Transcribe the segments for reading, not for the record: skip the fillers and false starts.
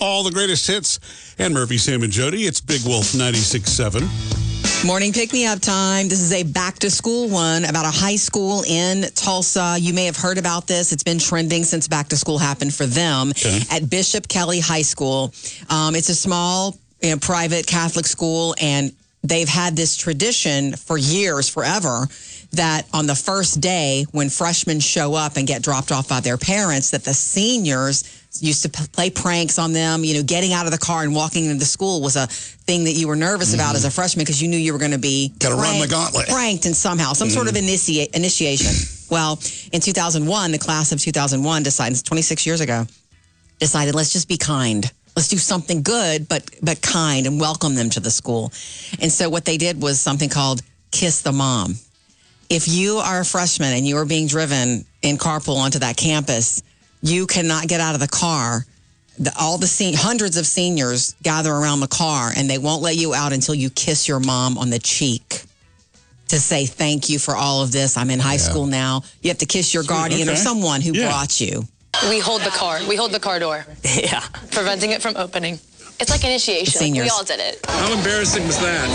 all the greatest hits. And Murphy, Sam, and Jody. It's Big Wolf 96.7. Morning pick-me-up time. This is a back-to-school one about a high school in Tulsa. You may have heard about this. It's been trending since back-to-school happened for them at Bishop Kelly High School. It's a small, private Catholic school, and they've had this tradition for years, forever, that on the first day when freshmen show up and get dropped off by their parents, that the seniors used to play pranks on them. Getting out of the car and walking into school was a thing that you were nervous about as a freshman because you knew you were going to be run the gauntlet. Pranked and somehow, some sort of initiation. Well, in 2001, the class of 2001 decided, 26 years ago, decided, let's just be kind. Let's do something good, but kind, and welcome them to the school. And so what they did was something called Kiss the Mom. If you are a freshman and you are being driven in carpool onto that campus, you cannot get out of the car. Hundreds of seniors gather around the car, and they won't let you out until you kiss your mom on the cheek to say thank you for all of this. I'm in high school now. You have to kiss your guardian or someone who brought you. We hold the car. We hold the car door. Yeah. Preventing it from opening. It's like initiation. We all did it. How embarrassing was that?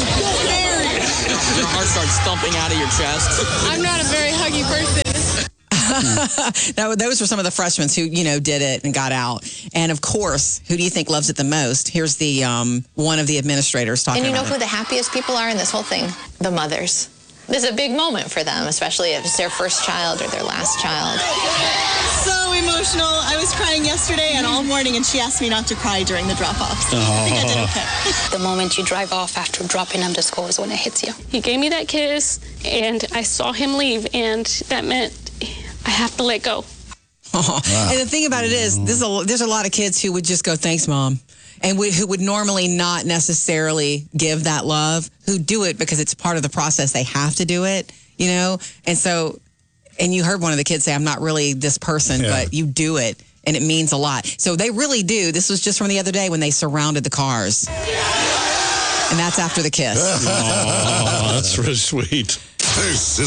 Your heart starts thumping out of your chest. I'm not a very huggy person. Those were some of the freshmen who, did it and got out. And of course, who do you think loves it the most? Here's the one of the administrators talking about it. And you know who the happiest people are in this whole thing? The mothers. This is a big moment for them, especially if it's their first child or their last child. So emotional. I was crying yesterday and all morning, and she asked me not to cry during the drop-off. So I think I did okay. The moment you drive off after dropping him to school is when it hits you. He gave me that kiss, and I saw him leave, and that meant I have to let go. Wow. And the thing about it is, there's a lot of kids who would just go, thanks, Mom. And who would normally not necessarily give that love, who do it because it's part of the process. They have to do it, And so, and you heard one of the kids say, I'm not really this person, but you do it. And it means a lot. So they really do. This was just from the other day when they surrounded the cars. And that's after the kiss. Oh, that's really sweet. This is